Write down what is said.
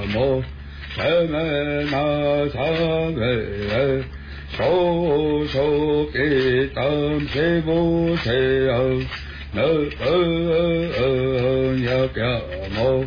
摩，什么那萨维，手手给当谁不谁啊？那呀表摩。